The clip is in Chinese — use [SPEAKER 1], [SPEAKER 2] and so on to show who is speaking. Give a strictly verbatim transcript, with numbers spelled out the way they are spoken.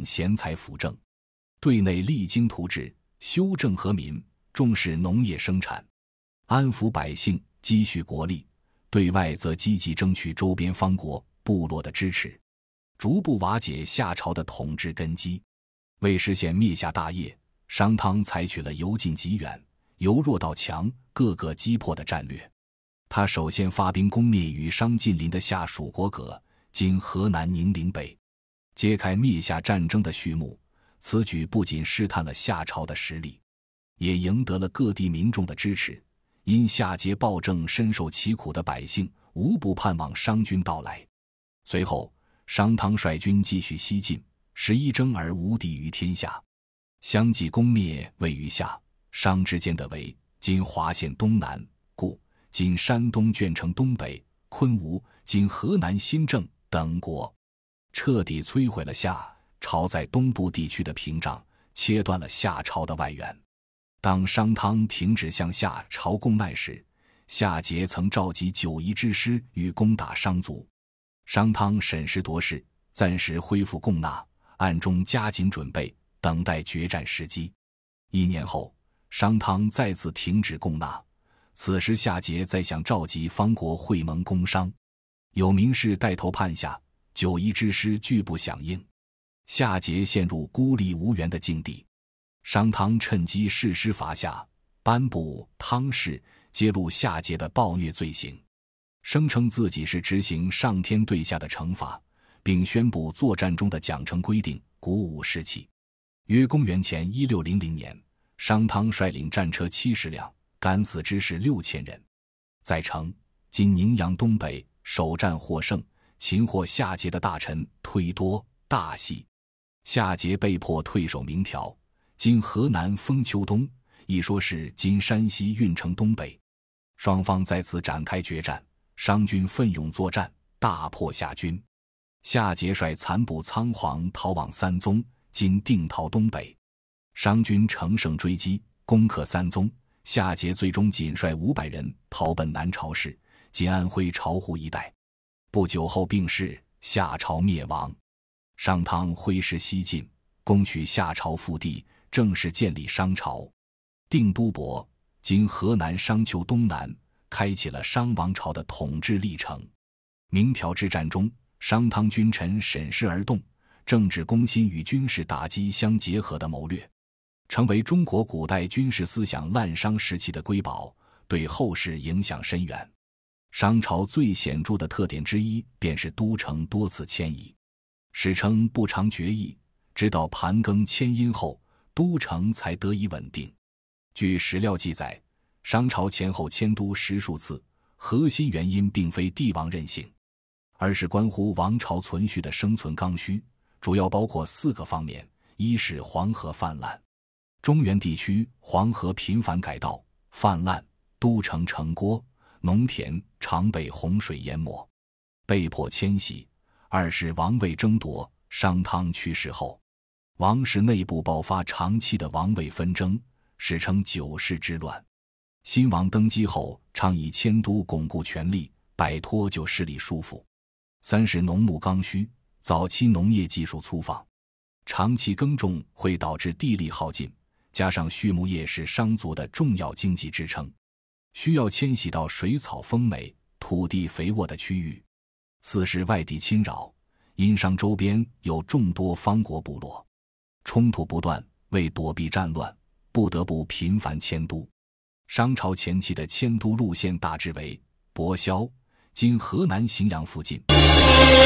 [SPEAKER 1] 贤才辅政，对内励精图治，修正和民，重视农业生产，安抚百姓，积蓄国力；对外则积极争取周边方国、部落的支持，逐步瓦解夏朝的统治根基。为实现灭夏大业，商汤采取了由近及远、由弱到强、各个击破的战略。他首先发兵攻灭与商近邻的夏蜀国葛，今河南宁陵北，揭开灭夏战争的序幕。此举不仅试探了夏朝的实力，也赢得了各地民众的支持。因夏桀暴政深受其苦的百姓无不盼望商军到来。随后，商汤率军继续西进，十一征而无敌于天下，相继攻灭位于夏、商之间的为今华县东南、故今山东鄄城东北、昆吾今河南新郑等国，彻底摧毁了夏朝在东部地区的屏障，切断了夏朝的外援。当商汤停止向夏朝供难时，夏桀曾召集九夷之师欲攻打商族。商汤审时度势，暂时恢复供纳，暗中加紧准备，等待决战时机。一年后，商汤再次停止供纳，此时夏桀再想召集方国会盟攻商，有名士带头叛夏，九夷之师拒不响应，夏桀陷入孤立无援的境地。商汤趁机誓师伐夏，颁布汤誓，揭露夏桀的暴虐罪行，声称自己是执行上天对下的惩罚，并宣布作战中的奖惩规定，鼓舞士气。约公元前一六零零年，商汤率领战车七十辆，敢死之士六千人，在城今宁阳东北首战获胜，擒获夏桀的大臣忒多、大喜。夏桀被迫退守明条，今河南封丘东，一说是今山西运城东北。双方在此展开决战，商军奋勇作战，大破夏军。夏桀率残部仓皇逃往三宗，今定陶东北。商军乘胜追击，攻克三宗。夏桀最终仅率五百人逃奔南朝市，今安徽巢湖一带。不久后病逝，夏朝灭亡。商汤挥师西进，攻取夏朝腹地，正式建立商朝。定都亳，今河南商丘东南，开启了商王朝的统治历程。明条之战中，商汤君臣审时而动，政治攻心与军事打击相结合的谋略，成为中国古代军事思想滥觞时期的瑰宝，对后世影响深远。商朝最显著的特点之一便是都城多次迁移，史称不常决议，直到盘庚迁殷后，都城才得以稳定。据史料记载，商朝前后迁都十数次，核心原因并非帝王任性，而是关乎王朝存续的生存刚需，主要包括四个方面：一是黄河泛滥，中原地区黄河频繁改道泛滥，都城城郭、农田常被洪水淹没，被迫迁徙；二是王位争夺，商汤去世后，王室内部爆发长期的王位纷争，史称九世之乱。新王登基后，倡议迁都巩固权力，摆脱旧势力束缚。三是农牧刚需，早期农业技术粗放，长期耕种会导致地力耗尽，加上畜牧业是商族的重要经济支撑，需要迁徙到水草丰美、土地肥沃的区域。四是外地侵扰，殷商周边有众多方国部落，冲突不断，为躲避战乱，不得不频繁迁都。商朝前期的迁都路线大致为亳萧（今河南荥阳附近）。